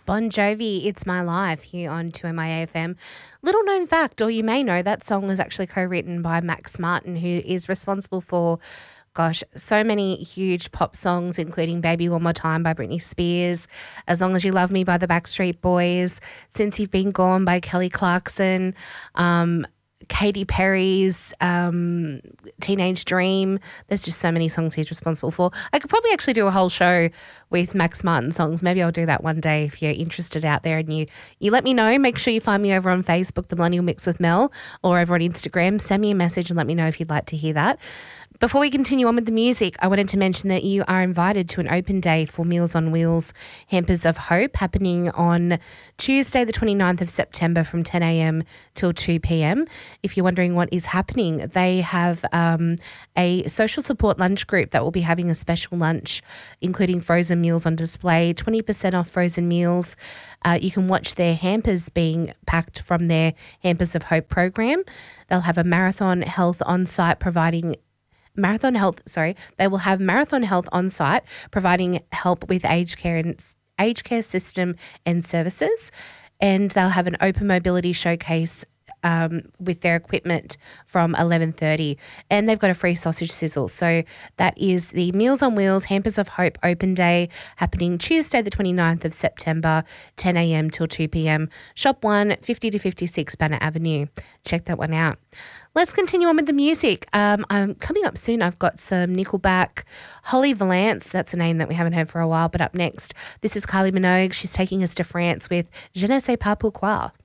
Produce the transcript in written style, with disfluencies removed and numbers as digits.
Bon Jovi, It's My Life here on 2MIA-FM. Little known fact, or you may know, that song was actually co-written by Max Martin, who is responsible for, so many huge pop songs, including Baby One More Time by Britney Spears, As Long As You Love Me by the Backstreet Boys, Since You've Been Gone by Kelly Clarkson, Katy Perry's Teenage Dream. There's just so many songs he's responsible for. I could probably actually do a whole show with Max Martin songs. Maybe I'll do that one day if you're interested out there, and you let me know. Make sure you find me over on Facebook, The Millennial Mix with Mel, or over on Instagram. Send me a message and let me know if you'd like to hear that. Before we continue on with the music, I wanted to mention that you are invited to an open day for Meals on Wheels Hampers of Hope, happening on Tuesday the 29th of September from 10 a.m. till 2 p.m. If you're wondering what is happening, they have a social support lunch group that will be having a special lunch, including frozen meals on display, 20% off frozen meals. You can watch their hampers being packed from their Hampers of Hope program. They'll have a Marathon Health on-site They will have Marathon Health on site providing help with aged care system and services, and they'll have an open mobility showcase with their equipment from 11:30, and they've got a free sausage sizzle. So that is the Meals on Wheels Hampers of Hope Open Day, happening Tuesday the 29th of September, 10 a.m. till 2 p.m. Shop 1, 50 to 56 Banner Avenue. Check that one out. Let's continue on with the music. I'm coming up soon. I've got some Nickelback, Holly Valance. That's a name that we haven't heard for a while. But up next, this is Kylie Minogue. She's taking us to France with Je ne sais pas pourquoi.